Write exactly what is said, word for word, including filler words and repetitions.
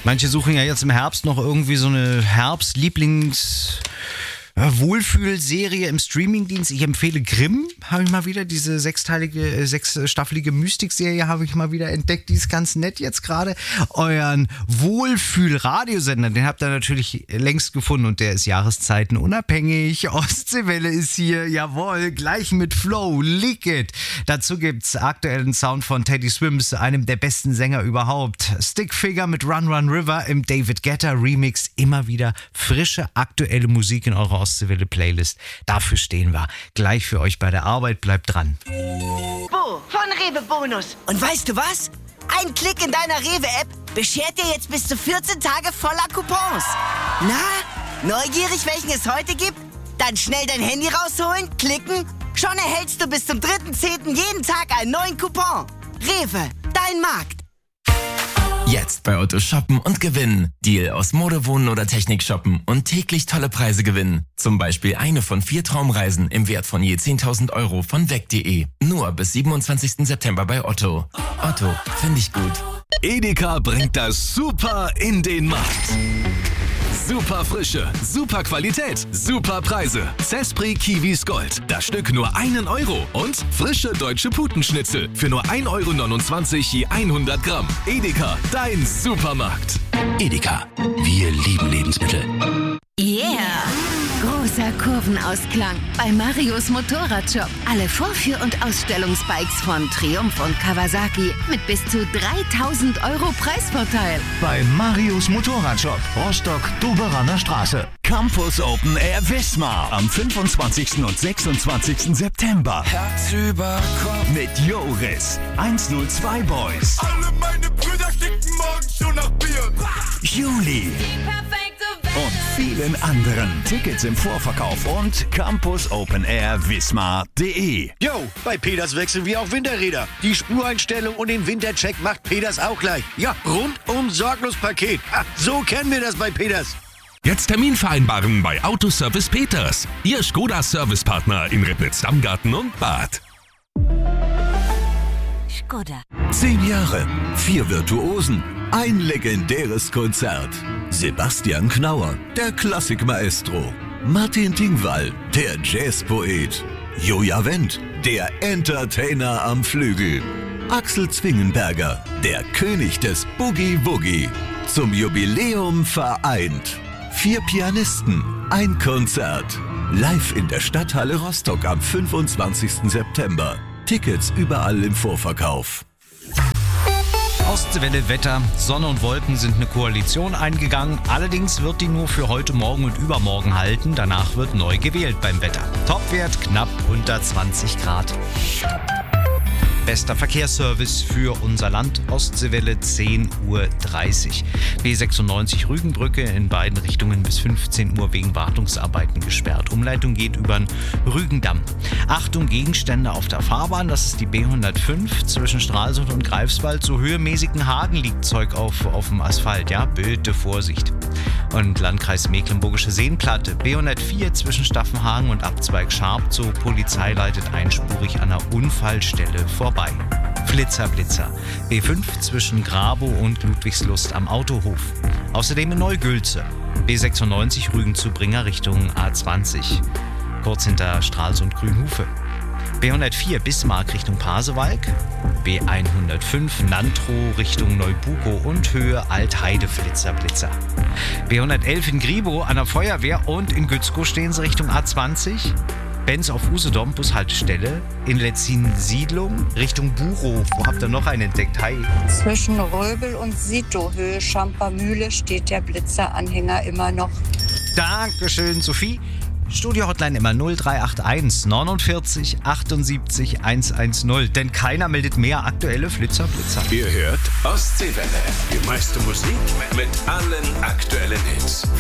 Manche suchen ja jetzt im Herbst noch irgendwie so eine Herbst-Lieblings- Wohlfühlserie im Streamingdienst. Ich empfehle Grimm, habe ich mal wieder, diese sechsteilige, äh, sechsstaffelige Mystikserie habe ich mal wieder entdeckt. Die ist ganz nett jetzt gerade. Euren Wohlfühl-Radiosender, den habt ihr natürlich längst gefunden und der ist jahreszeitenunabhängig. Ostseewelle ist hier, jawohl, gleich mit Flow, Lick It. Dazu gibt's aktuellen Sound von Teddy Swims, einem der besten Sänger überhaupt. Stickfigure mit Run Run River im David Guetta Remix. Immer wieder frische, aktuelle Musik in eurer Ostseewelle-Playlist. Dafür stehen wir. Gleich für euch bei der Arbeit. Bleibt dran. Bo von Rewe Bonus. Und weißt du was? Ein Klick in deiner Rewe-App beschert dir jetzt bis zu vierzehn Tage voller Coupons. Na, neugierig, welchen es heute gibt? Dann schnell dein Handy rausholen, klicken. Schon erhältst du bis zum dritten zehnten jeden Tag einen neuen Coupon. Rewe, dein Markt. Jetzt bei Otto shoppen und gewinnen. Deal aus Mode, Wohnen oder Technik shoppen und täglich tolle Preise gewinnen. Zum Beispiel eine von vier Traumreisen im Wert von je zehntausend Euro von weg punkt de. Nur bis siebenundzwanzigsten September bei Otto. Otto, finde ich gut. Edeka bringt das Super in den Markt. Super Frische, super Qualität, super Preise. Zespri Kiwis Gold. Das Stück nur einen Euro. Und frische deutsche Putenschnitzel für nur ein Euro neunundzwanzig je hundert Gramm. Edeka, dein Supermarkt. Edeka, wir lieben Lebensmittel. Yeah! Großer Kurvenausklang bei Marius Motorradshop. Alle Vorführ- und Ausstellungsbikes von Triumph und Kawasaki mit bis zu dreitausend Euro Preisvorteil. Bei Marius Motorradshop, Rostock-Doberaner Straße. Campus Open Air Wismar am fünfundzwanzigsten und sechsundzwanzigsten September. Herz über Kopf. Mit Joris, hundertzwei Boys. Alle meine Brüder sticken morgen schon nach Bier. Juli. Und vielen anderen. Tickets im Vorverkauf und Campus Open Air Wismar punkt de. Yo, bei Peters wechseln wir auf Winterräder. Die Spureinstellung und den Wintercheck macht Peters auch gleich. Ja, rundum sorglos Paket. Ha, so kennen wir das bei Peters. Jetzt Termin vereinbaren bei Autoservice Peters. Ihr Skoda-Servicepartner in Ribnitz-Dammgarten und Bad. Skoda. Zehn Jahre, vier Virtuosen, ein legendäres Konzert. Sebastian Knauer, der Klassikmaestro. Martin Dingwall, der Jazzpoet. Joja Wendt, der Entertainer am Flügel. Axel Zwingenberger, der König des Boogie-Woogie. Zum Jubiläum vereint. Vier Pianisten, ein Konzert. Live in der Stadthalle Rostock am fünfundzwanzigsten September. Tickets überall im Vorverkauf. Ostseewelle Wetter, Sonne und Wolken sind eine Koalition eingegangen. Allerdings wird die nur für heute Morgen und übermorgen halten. Danach wird neu gewählt beim Wetter. Topwert knapp unter zwanzig Grad. Bester Verkehrsservice für unser Land. Ostseewelle zehn Uhr dreißig. B sechsundneunzig Rügenbrücke in beiden Richtungen bis fünfzehn Uhr wegen Wartungsarbeiten gesperrt. Umleitung geht über den Rügendamm. Achtung, Gegenstände auf der Fahrbahn. Das ist die B hundertfünf zwischen Stralsund und Greifswald. So höhemäßigen Hagen liegt Zeug auf, auf dem Asphalt. Ja, bitte Vorsicht. Und Landkreis Mecklenburgische Seenplatte. B hundertvier zwischen Staffenhagen und Abzweig Scharpzow. Polizei leitet einspurig an der Unfallstelle vorbei. Flitzer, Blitzer. B fünf zwischen Grabow und Ludwigslust am Autohof. Außerdem in Neugülze. B sechsundneunzig Rügen zu Bringer Richtung A zwanzig. Kurz hinter Stralsund Grünhufe. B hundertvier Bismarck Richtung Pasewalk. B hundertfünf Nantrow Richtung Neubuko und Höhe Altheide Flitzer, Blitzer. B hundertelf in Gribow an der Feuerwehr und in Gützkow stehen sie Richtung A zwanzig. Benz auf Usedom, Bushaltestelle. In Letzin Siedlung Richtung Burow. Wo habt ihr noch einen entdeckt? Hi. Zwischen Röbel und Sito, Höhe Schampermühle, steht der Blitzeranhänger immer noch. Dankeschön, Sophie. Studio-Hotline immer null drei acht eins neunundvierzig achtundsiebzig hundertzehn. Denn keiner meldet mehr aktuelle Flitzer, Blitzer. Ihr hört Ostseewelle. Die meiste Musik mit allen aktuellen Hits.